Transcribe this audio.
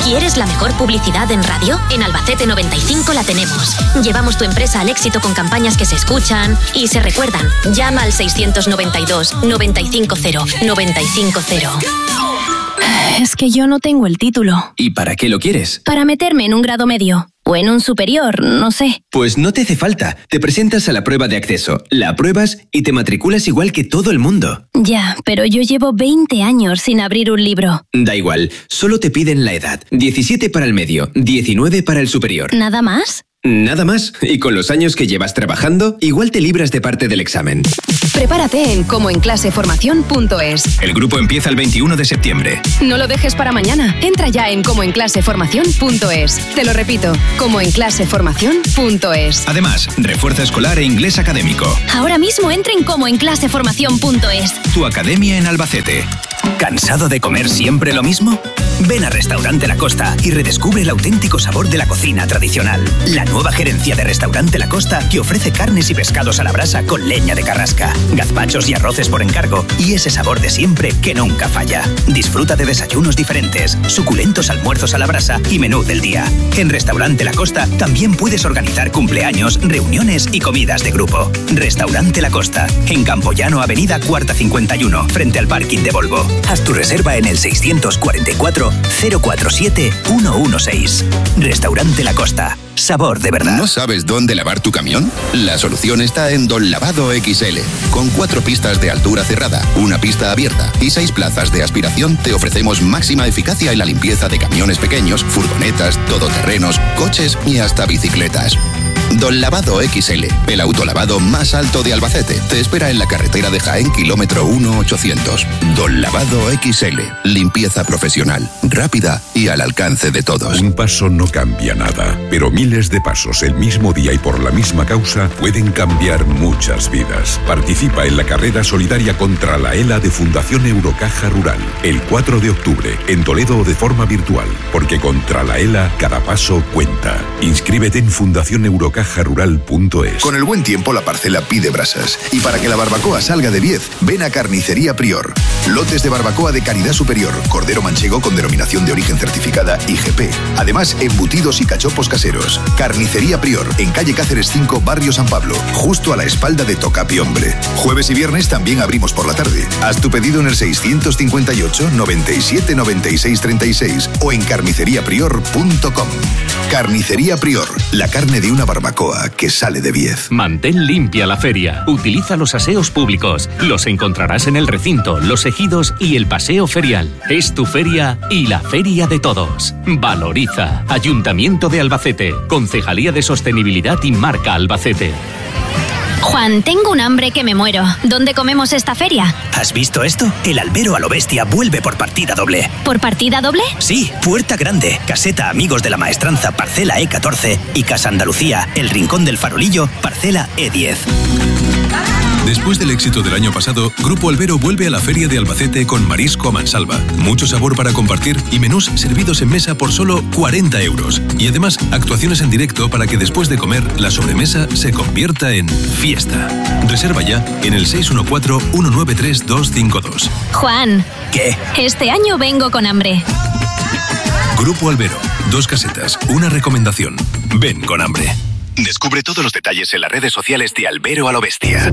¿Quieres la mejor publicidad en radio? En Albacete 95 la tenemos. Llevamos tu empresa al éxito con campañas que se escuchan y se recuerdan. Llama al 692 950 950. Es que yo no tengo el título. ¿Y para qué lo quieres? Para meterme en un grado medio. O en un superior, no sé. Pues no te hace falta. Te presentas a la prueba de acceso, la apruebas y te matriculas igual que todo el mundo. Ya, pero yo llevo 20 años sin abrir un libro. Da igual, solo te piden la edad. 17 para el medio, 19 para el superior. ¿Nada más? Nada más. Y con los años que llevas trabajando, igual te libras de parte del examen. Prepárate en comoenclaseformación.es. El grupo empieza el 21 de septiembre. No lo dejes para mañana. Entra ya en comoenclaseformación.es. Te lo repito, comoenclaseformación.es. Además, refuerza escolar e inglés académico. Ahora mismo entra en comoenclaseformación.es. Tu academia en Albacete. ¿Cansado de comer siempre lo mismo? Ven a Restaurante La Costa y redescubre el auténtico sabor de la cocina tradicional. La nueva gerencia de Restaurante La Costa que ofrece carnes y pescados a la brasa con leña de carrasca, gazpachos y arroces por encargo y ese sabor de siempre que nunca falla. Disfruta de desayunos diferentes, suculentos almuerzos a la brasa y menú del día. En Restaurante La Costa también puedes organizar cumpleaños, reuniones y comidas de grupo. Restaurante La Costa, en Campoyano, Avenida Cuarta 51, frente al parking de Volvo. Haz tu reserva en el 644 047 116. Restaurante La Costa. Sabor de verdad. ¿No sabes dónde lavar tu camión? La solución está en Don Lavado XL. Con 4 pistas de altura cerrada, 1 pista abierta y 6 plazas de aspiración, te ofrecemos máxima eficacia en la limpieza de camiones pequeños, furgonetas, todoterrenos, coches y hasta bicicletas. Don Lavado XL, el autolavado más alto de Albacete. Te espera en la carretera de Jaén, kilómetro 1800. Don Lavado XL, limpieza profesional, rápida y al alcance de todos. Un paso no cambia nada, pero miles de pasos el mismo día y por la misma causa pueden cambiar muchas vidas. Participa en la carrera solidaria contra la ELA de Fundación Eurocaja Rural, el 4 de octubre, en Toledo o de forma virtual, porque contra la ELA cada paso cuenta. Inscríbete en fundacioneurocajarural.es. Con el buen tiempo la parcela pide brasas. Y para que la barbacoa salga de 10, ven a Carnicería Prior. Lotes de barbacoa de calidad superior, cordero manchego con denominación de origen certificada IGP. Además, embutidos y cachopos caseros. Carnicería Prior, en calle Cáceres 5, barrio San Pablo, justo a la espalda de Tocapi Hombre. Jueves y viernes también abrimos por la tarde. Haz tu pedido en el 658 97 96 36 o en carniceriaprior.com. Carnicería Prior, la carne de una barbacoa que sale de 10. Mantén limpia la feria. Utiliza los aseos públicos. Los encontrarás en el recinto, los ejidos y el paseo ferial. Es tu feria y la feria de todos. Valoriza. Ayuntamiento de Albacete. Concejalía de Sostenibilidad y Marca Albacete. Juan, tengo un hambre que me muero. ¿Dónde comemos esta feria? ¿Has visto esto? El albero a lo bestia vuelve por partida doble. ¿Por partida doble? Sí, Puerta Grande, Caseta Amigos de la Maestranza, parcela E14 y Casa Andalucía, El Rincón del Farolillo, parcela E10. Después del éxito del año pasado, Grupo Albero vuelve a la Feria de Albacete con marisco a mansalva, mucho sabor para compartir y menús servidos en mesa por solo 40 euros. Y además, actuaciones en directo para que después de comer, la sobremesa se convierta en fiesta. Reserva ya en el 614-193-252. Juan. ¿Qué? Este año vengo con hambre. Grupo Albero, 2 casetas, una recomendación. Ven con hambre. Descubre todos los detalles en las redes sociales de Albero a lo bestia.